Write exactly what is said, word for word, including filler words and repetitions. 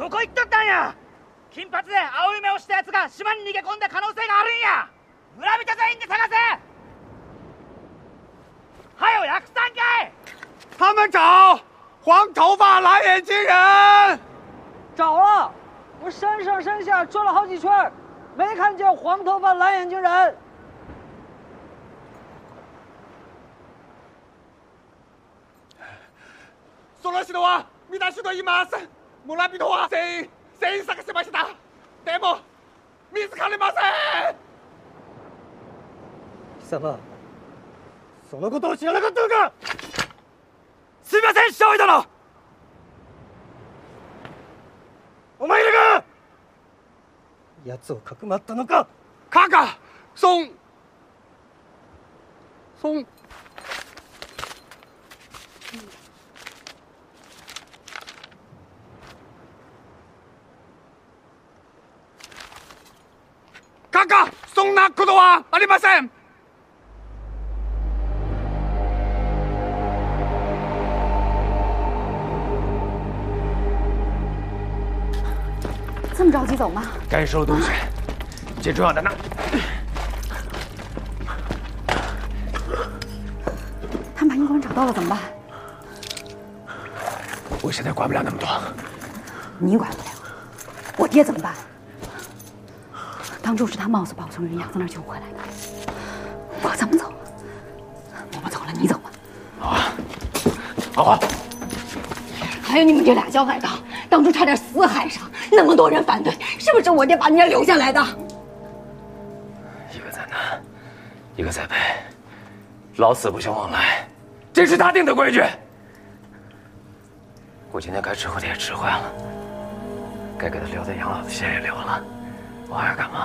どこ行っとったんや。金髪で青い目をした奴が島に逃げ込んだ可能性があるんや。村人全員で探せ。还有yax三盖。 他们找黄头发蓝眼睛人。 找了，我山上山下转了好几圈，没看见黄头发蓝眼睛人。 その人は私と言います。村人は全員全員探しました。でも見つかりません。 貴様、そのことを知らなかったのか。 すみません、少尉殿。 お前らが奴をかくまったのか。 看看松松看看そんなことはありません。 这么着急走吗？ 该收东西，最重要的呢。 他们把英国人找到了怎么办？ 我现在管不了那么多。 你管不了，我爹怎么办？当初是他冒死把我从人牙子那儿救回来的，我怎么走？我不走了，你走吧。 好啊，好啊。 还有你们这俩小崽子，当初差点死海上，那么多人反对，是不是我爹把你俩留下来的？ 一个在南，一个在北，老死不相往来，这是他定的规矩。我今天该知会的也知会了，该给他留的养老的钱也留了，我还要干嘛？